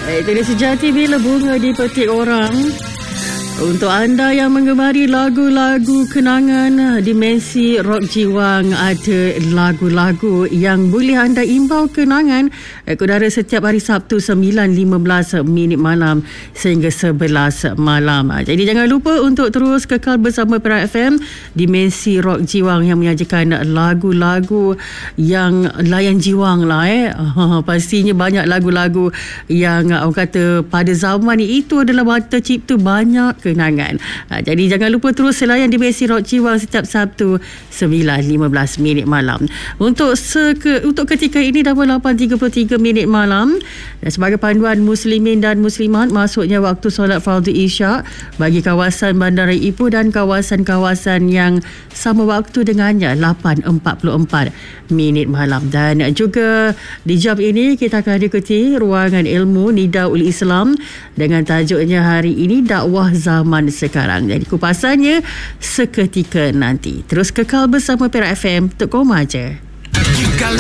Itu dia sejati bila bunga dipetik orang. Untuk anda yang menggemari lagu-lagu kenangan, Dimensi Rock Jiwang ada lagu-lagu yang boleh anda imbau kenangan udara setiap hari Sabtu 9.15 malam sehingga 11 malam. Jadi jangan lupa untuk terus kekal bersama Perak FM, Dimensi Rock Jiwang yang menyajikan lagu-lagu yang layan jiwang lah. Pastinya banyak lagu-lagu yang orang kata pada zaman itu adalah mata cipta banyak kenangan. Jadi jangan lupa terus selayan Dimensi Rock Jiwang setiap Sabtu 9.15 malam. Untuk ketika ini dah 8.33 malam. Dan sebagai panduan muslimin dan muslimat, masuknya waktu solat fardu isyak bagi kawasan Bandara Ipoh dan kawasan-kawasan yang sama waktu dengannya 8.44 malam. Dan juga di jam ini kita akan ikuti ruangan ilmu Nidaul Islam dengan tajuknya hari ini dakwah zaman sekarang. Jadi kupasannya seketika nanti. Terus kekal bersama Perak FM. Tok Koma je.